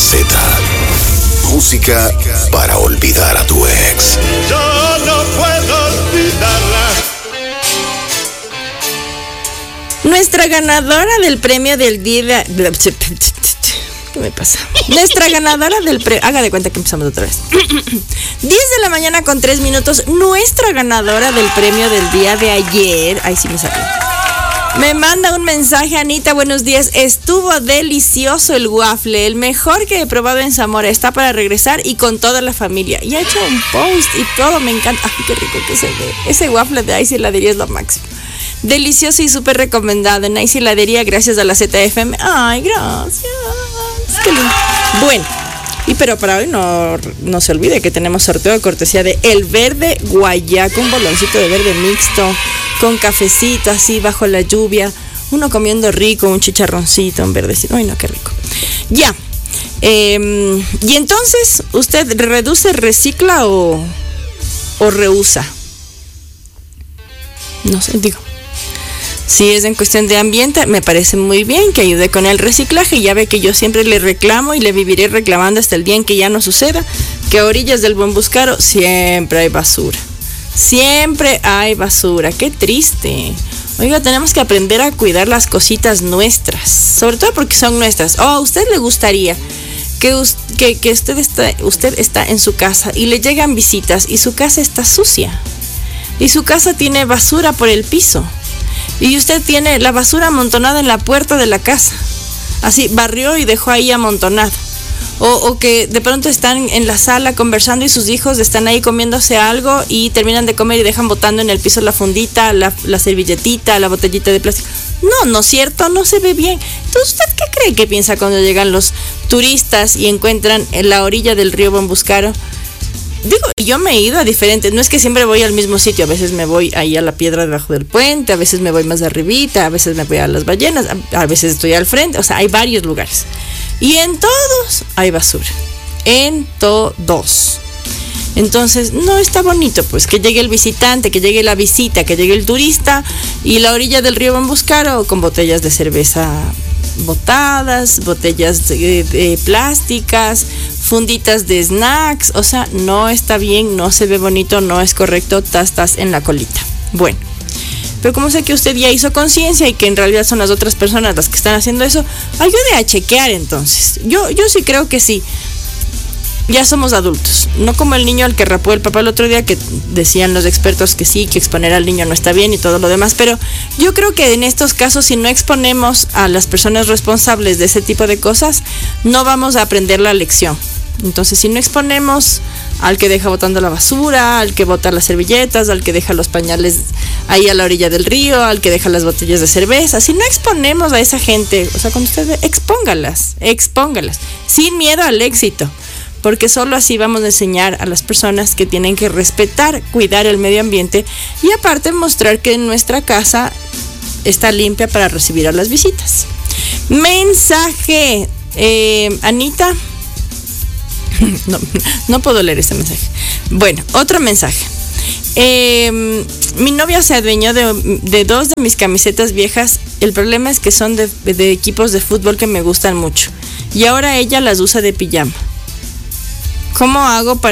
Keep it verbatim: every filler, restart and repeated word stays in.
Z. Música para olvidar a tu ex. Yo no puedo olvidarla. Nuestra ganadora del premio del día de... ¿Qué me pasa? Nuestra ganadora del premio... Haga de cuenta que empezamos otra vez. diez de la mañana con tres minutos. Nuestra ganadora del premio del día de ayer... Ay, sí me salió. Me manda un mensaje, Anita, buenos días. Estuvo delicioso el waffle, el mejor que he probado en Zamora. Está para regresar y con toda la familia. Y ha hecho un post y todo, me encanta. Ay, qué rico que se ve. Ese waffle de Ice Heladería es lo máximo. Delicioso y súper recomendado en Ice Heladería, gracias a la Z F M. Ay, gracias. Qué lindo. Bueno, y pero para hoy no, no se olvide que tenemos sorteo de cortesía de El Verde Guayaco, un boloncito de verde mixto, con cafecito así bajo la lluvia, uno comiendo rico, un chicharroncito, un verdecito. Ay, no, qué rico. Ya. Eh, y entonces, ¿usted reduce, recicla o, o reusa? No sé, digo. Si es en cuestión de ambiente, me parece muy bien que ayude con el reciclaje. Ya ve que yo siempre le reclamo y le viviré reclamando hasta el día en que ya no suceda, que a orillas del Buen Buscaro siempre hay basura. Siempre hay basura. Qué triste. Oiga, tenemos que aprender a cuidar las cositas nuestras, sobre todo porque son nuestras. Oh, ¿a usted le gustaría que, que, que usted, está, usted está en su casa y le llegan visitas y su casa está sucia? Y su casa tiene basura por el piso. Y usted tiene la basura amontonada en la puerta de la casa. Así, barrió y dejó ahí amontonado. O, o que de pronto están en la sala conversando y sus hijos están ahí comiéndose algo y terminan de comer y dejan botando en el piso la fundita, la, la servilletita, la botellita de plástico. No, no es cierto, no se ve bien. Entonces, ¿usted qué cree que piensa cuando llegan los turistas y encuentran en la orilla del río Buen Buscaro? Digo, yo me he ido a diferentes, no es que siempre voy al mismo sitio, a veces me voy ahí a la piedra debajo del puente, a veces me voy más arribita, a veces me voy a las ballenas, a, a veces estoy al frente, o sea, hay varios lugares. Y en todos hay basura, en todos. Entonces, no está bonito, pues, que llegue el visitante, que llegue la visita, que llegue el turista y la orilla del río Buen Buscaro con botellas de cerveza botadas, botellas de, de plásticas, funditas de snacks, o sea, no está bien, no se ve bonito, no es correcto, tastas en la colita. Bueno, pero como sé que usted ya hizo conciencia y que en realidad son las otras personas las que están haciendo eso, ayude a chequear entonces. Yo, yo sí creo que sí. Ya somos adultos, no como el niño al que rapó el papá el otro día, que decían los expertos que sí, que exponer al niño no está bien y todo lo demás, pero yo creo que en estos casos, si no exponemos a las personas responsables de ese tipo de cosas, no vamos a aprender la lección. Entonces, si no exponemos al que deja botando la basura, al que bota las servilletas, al que deja los pañales ahí a la orilla del río, al que deja las botellas de cerveza, si no exponemos a esa gente, o sea, cuando usted ve, expóngalas, expóngalas, sin miedo al éxito. Porque solo así vamos a enseñar a las personas que tienen que respetar, cuidar el medio ambiente y aparte mostrar que nuestra casa está limpia para recibir a las visitas. Mensaje, eh, Anita. No, no puedo leer este mensaje. Bueno, otro mensaje. Eh, mi novia se adueñó de, de dos de mis camisetas viejas. El problema es que son de, de equipos de fútbol que me gustan mucho y ahora ella las usa de pijama. ¿Cómo hago para